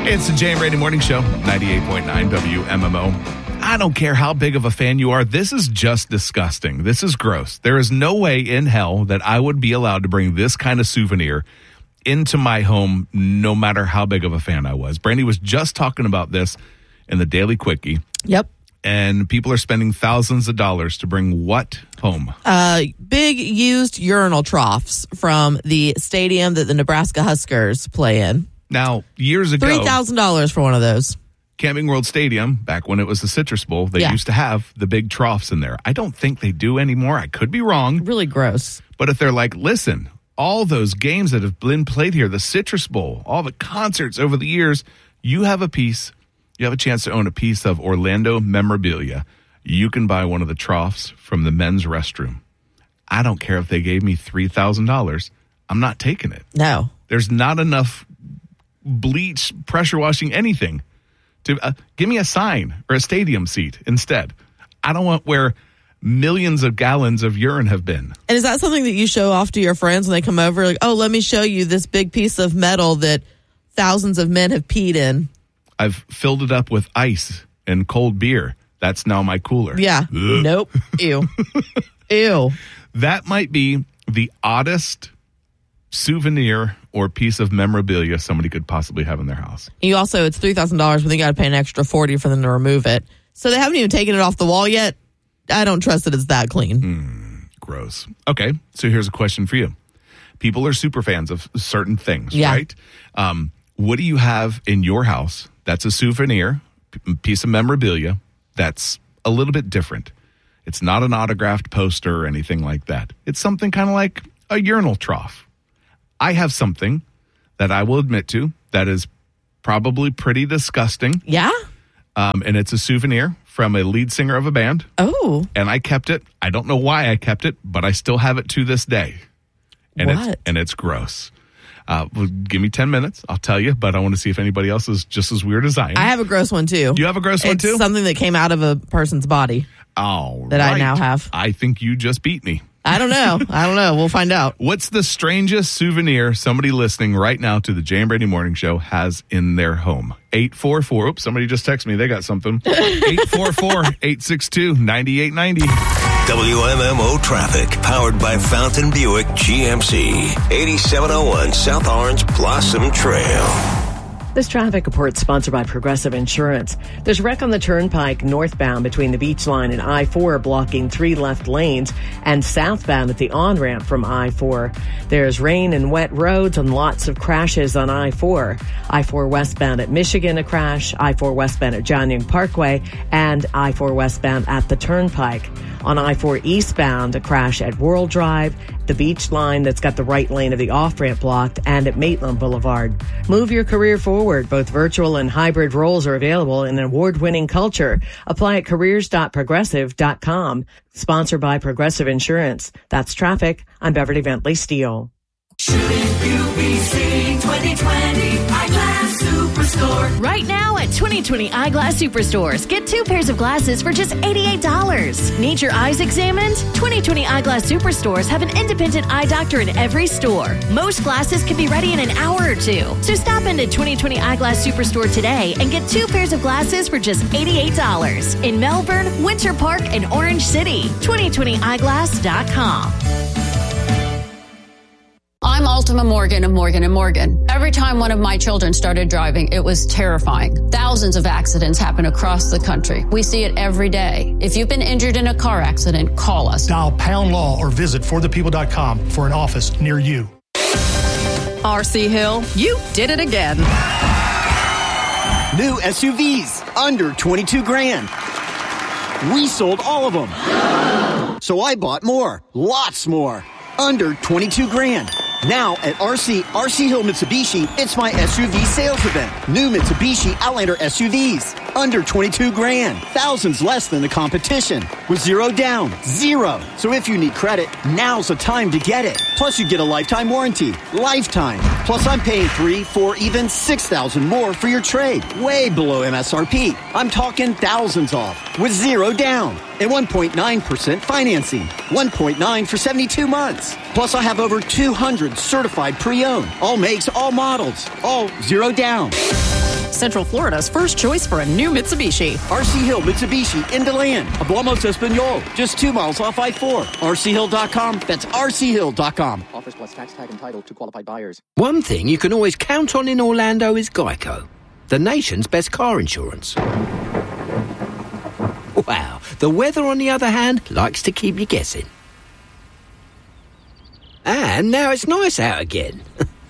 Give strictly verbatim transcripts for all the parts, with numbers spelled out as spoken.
It's the Jay and Brady Morning Show, ninety-eight point nine W M M O. I don't care how big of a fan you are. This is just disgusting. This is gross. There is no way in hell that I would be allowed to bring this kind of souvenir into my home, no matter how big of a fan I was. Brandy was just talking about this in the Daily Quickie. Yep. And people are spending thousands of dollars to bring what home? Uh, big used urinal troughs from the stadium that the Nebraska Huskers play in. Now, years ago, three thousand dollars for one of those. Camping World Stadium, back when it was the Citrus Bowl, they Yeah. used to have the big troughs in there. I don't think they do anymore. I could be wrong. Really gross. But if they're like, listen, all those games that have been played here, the Citrus Bowl, all the concerts over the years, you have a piece, you have a chance to own a piece of Orlando memorabilia. You can buy one of the troughs from the men's restroom. I don't care if they gave me three thousand dollars. I'm not taking it. No. There's not enough bleach, pressure washing, anything. To uh, give me a sign or a stadium seat instead. I don't want where millions of gallons of urine have been. And is that something that you show off to your friends when they come over? Like, oh, let me show you this big piece of metal that thousands of men have peed in. I've filled it up with ice and cold beer. That's now my cooler. Yeah. Ugh. Nope. Ew. Ew. That might be the oddest souvenir or piece of memorabilia somebody could possibly have in their house. You also, it's three thousand dollars, but they got to pay an extra forty dollars for them to remove it. So they haven't even taken it off the wall yet. I don't trust that it's that clean. Mm, gross. Okay, so here's a question for you. People are super fans of certain things, Yeah. right? Um, what do you have in your house that's a souvenir, p- piece of memorabilia that's a little bit different? It's not an autographed poster or anything like that. It's something kind of like a urinal trough. I have something that I will admit to that is probably pretty disgusting. Yeah? Um, and it's a souvenir from a lead singer of a band. Oh. And I kept it. I don't know why I kept it, but I still have it to this day. And What? It's, and it's gross. Uh, well, give me ten minutes. I'll tell you, but I want to see if anybody else is just as weird as I am. I have a gross one, too. You have a gross one, It's too? something that came out of a person's body. All that I right. now have. I think you just beat me. I don't know. I don't know. We'll find out. What's the strangest souvenir somebody listening right now to the Jay and Brady Morning Show has in their home? eight four four. Oops, somebody just texted me. They got something. eight four four, eight six two, nine eight nine zero. W M M O traffic, powered by Fountain Buick G M C. eighty-seven oh one South Orange Blossom Trail. This traffic report is sponsored by Progressive Insurance. There's a wreck on the Turnpike northbound between the Beach Line and I four, blocking three left lanes, and southbound at the on-ramp from I four. There's rain and wet roads and lots of crashes on I four. I four westbound at Michigan, a crash. I four westbound at John Young Parkway, and I four westbound at the Turnpike. On I four eastbound, a crash at World Drive, the Beach Line that's got the right lane of the off-ramp blocked, and at Maitland Boulevard. Move your career forward. Both virtual and hybrid roles are available in an award-winning culture. Apply at careers dot progressive dot com. Sponsored by Progressive Insurance. That's traffic. I'm Beverly Bentley Steele. Shouldn't you be seeing twenty twenty Eyeglass Superstore? Right now at twenty twenty Eyeglass Superstores, get two pairs of glasses for just eighty-eight dollars. Need your eyes examined? twenty twenty Eyeglass Superstores have an independent eye doctor in every store. Most glasses can be ready in an hour or two. So stop into twenty twenty Eyeglass Superstore today and get two pairs of glasses for just eighty-eight dollars in Melbourne, Winter Park, and Orange City. twenty twenty eyeglass dot com. I'm Ultima Morgan of Morgan and Morgan. Every time one of my children started driving, it was terrifying. Thousands of accidents happen across the country. We see it every day. If you've been injured in a car accident, call us. Dial pound law or visit for the people dot com for an office near you. R C Hill, you did it again. New S U Vs, under twenty-two grand. We sold all of them. So I bought more, lots more, under twenty-two grand. Now at R C, R C Hill Mitsubishi, it's my S U V sales event. New Mitsubishi Outlander S U Vs, under twenty-two grand. Thousands less than the competition. With zero down, zero. So if you need credit, now's the time to get it. Plus you get a lifetime warranty. Lifetime. Plus I'm paying three, four, even six thousand more for your trade. Way below M S R P. I'm talking thousands off. With zero down. And one point nine percent financing. one point nine for seventy-two months. Plus I have over two hundred certified pre-owned. All makes, all models. All zero down. Central Florida's first choice for a new Mitsubishi. R C Hill Mitsubishi in DeLand. Hablamos Espanol. Just two miles off I four. R C Hill dot com. That's R C Hill dot com. Offers plus tax tag entitled to qualified buyers. One thing you can always count on in Orlando is Geico, the nation's best car insurance. Wow, the weather, on the other hand, likes to keep you guessing. And now it's nice out again.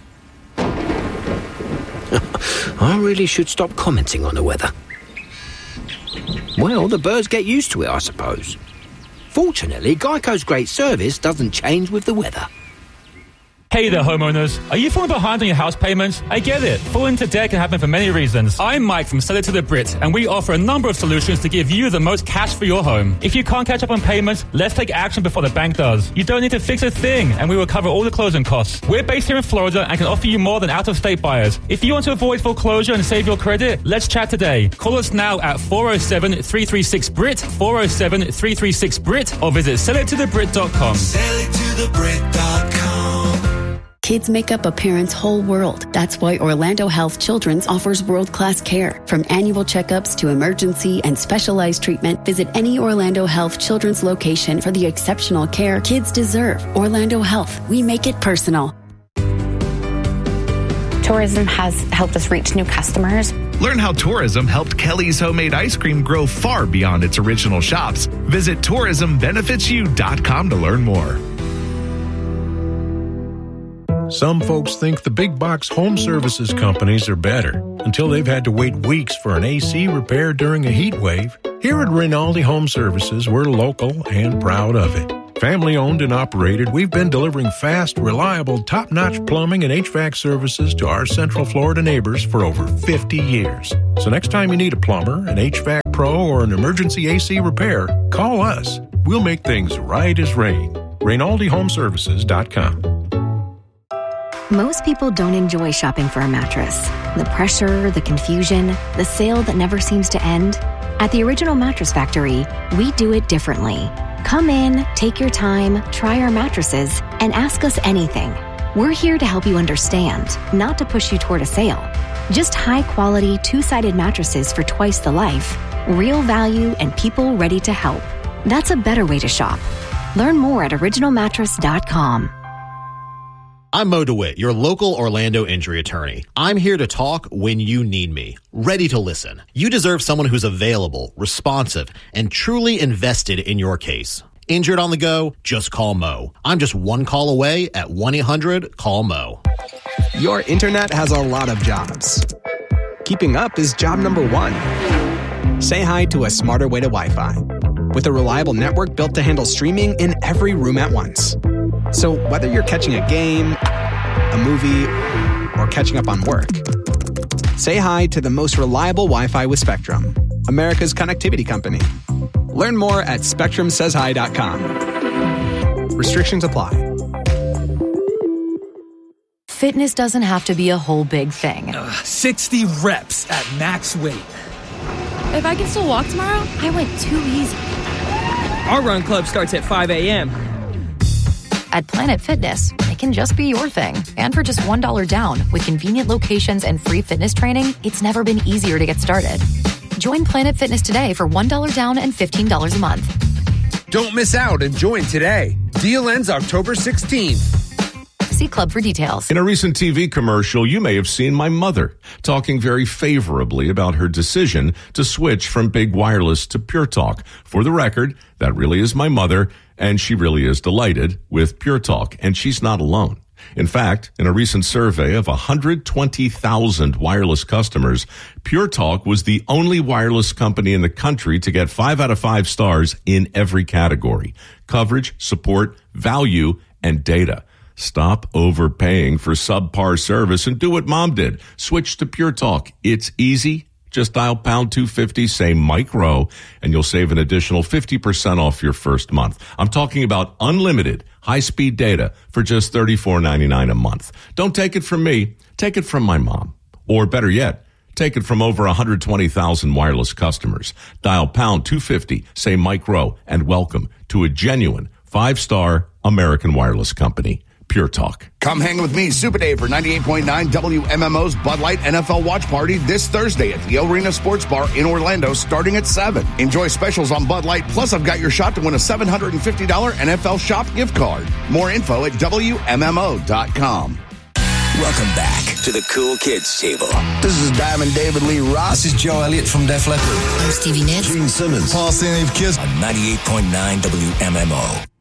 I really should stop commenting on the weather. Well, the birds get used to it, I suppose. Fortunately, Geico's great service doesn't change with the weather. Hey there, homeowners. Are you falling behind on your house payments? I get it. Falling into debt can happen for many reasons. I'm Mike from Sell It to the Brit, and we offer a number of solutions to give you the most cash for your home. If you can't catch up on payments, let's take action before the bank does. You don't need to fix a thing, and we will cover all the closing costs. We're based here in Florida and can offer you more than out-of-state buyers. If you want to avoid foreclosure and save your credit, let's chat today. Call us now at four oh seven, three three six, B R I T, four oh seven, three three six, B R I T, or visit sell it to the brit dot com. sell it to the brit dot com. Kids make up a parent's whole world. That's why Orlando Health Children's offers world-class care. From annual checkups to emergency and specialized treatment, visit any Orlando Health Children's location for the exceptional care kids deserve. Orlando Health, we make it personal. Tourism has helped us reach new customers. Learn how tourism helped Kelly's Homemade Ice Cream grow far beyond its original shops. Visit tourism benefits you dot com to learn more. Some folks think the big box home services companies are better until they've had to wait weeks for an A C repair during a heat wave. Here at Rinaldi Home Services, we're local and proud of it. Family owned and operated, we've been delivering fast, reliable, top-notch plumbing and H V A C services to our Central Florida neighbors for over fifty years. So next time you need a plumber, an H V A C pro, or an emergency A C repair, call us. We'll make things right as rain. Rinaldi Home Services dot com. Most people don't enjoy shopping for a mattress. The pressure, the confusion, the sale that never seems to end. At the Original Mattress Factory, we do it differently. Come in, take your time, try our mattresses, and ask us anything. We're here to help you understand, not to push you toward a sale. Just high-quality, two-sided mattresses for twice the life, real value, and people ready to help. That's a better way to shop. Learn more at original mattress dot com. I'm Mo DeWitt, your local Orlando injury attorney. I'm here to talk when you need me, ready to listen. You deserve someone who's available, responsive, and truly invested in your case. Injured on the go? Just call Mo. I'm just one call away at one eight hundred call Mo. Your internet has a lot of jobs. Keeping up is job number one. Say hi to a smarter way to Wi-Fi. With a reliable network built to handle streaming in every room at once. So whether you're catching a game, a movie, or catching up on work, say hi to the most reliable Wi-Fi with Spectrum, America's connectivity company. Learn more at spectrum says hi dot com. Restrictions apply. Fitness doesn't have to be a whole big thing. Uh, sixty reps at max weight. If I can still walk tomorrow, I went too easy. Our run club starts at five a.m. At Planet Fitness, it can just be your thing. And for just one dollar down, with convenient locations and free fitness training, it's never been easier to get started. Join Planet Fitness today for one dollar down and fifteen dollars a month. Don't miss out and join today. Deal ends October sixteenth. See Club for details. In a recent T V commercial, you may have seen my mother talking very favorably about her decision to switch from Big Wireless to Pure Talk. For the record, that really is my mother, and she really is delighted with Pure Talk, and she's not alone. In fact, in a recent survey of one hundred twenty thousand wireless customers, Pure Talk was the only wireless company in the country to get five out of five stars in every category: coverage, support, value, and data. Stop overpaying for subpar service and do what Mom did. Switch to Pure Talk. It's easy. Just dial pound two fifty, say Mike Rowe, and you'll save an additional fifty percent off your first month. I'm talking about unlimited high-speed data for just thirty-four ninety-nine a month. Don't take it from me. Take it from my mom. Or better yet, take it from over one hundred twenty thousand wireless customers. Dial pound two fifty, say Mike Rowe, and welcome to a genuine five-star American wireless company. Pure Talk. Come hang with me, Super Dave, for ninety-eight point nine W M M O's Bud Light N F L Watch Party this Thursday at the Arena Sports Bar in Orlando starting at seven. Enjoy specials on Bud Light, plus I've got your shot to win a seven hundred fifty dollars N F L Shop gift card. More info at W M M O dot com. Welcome back to the Cool Kids Table. This is Diamond David Lee Ross. This is Joe Elliott from Def Leppard. I'm Stevie Nicks. Gene Simmons. Paul Stanley Kiss. On ninety-eight point nine W M M O.